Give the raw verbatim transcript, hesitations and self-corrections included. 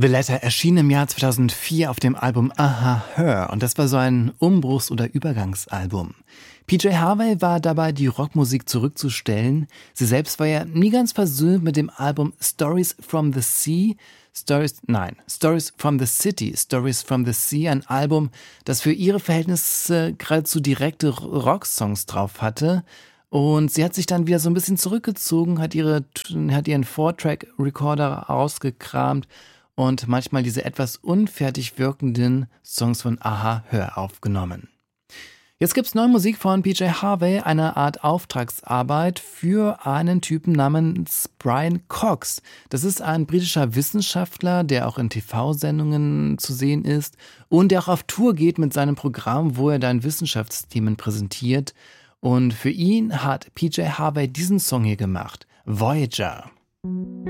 The Letter erschien im Jahr zweitausendvier auf dem Album Aha Her und das war so ein Umbruchs- oder Übergangsalbum. P J Harvey war dabei, die Rockmusik zurückzustellen. Sie selbst war ja nie ganz versöhnt mit dem Album Stories from the Sea. Stories, nein, Stories from the City, Stories from the Sea, ein Album, das für ihre Verhältnisse geradezu direkte Rocksongs drauf hatte. Und sie hat sich dann wieder so ein bisschen zurückgezogen, hat, ihre, hat ihren Four-Track-Recorder ausgekramt und manchmal diese etwas unfertig wirkenden Songs von Aha Hör aufgenommen. Jetzt gibt's neue Musik von P J Harvey, eine Art Auftragsarbeit für einen Typen namens Brian Cox. Das ist ein britischer Wissenschaftler, der auch in T V-Sendungen zu sehen ist und der auch auf Tour geht mit seinem Programm, wo er dann Wissenschaftsthemen präsentiert. Und für ihn hat P J Harvey diesen Song hier gemacht, Voyager.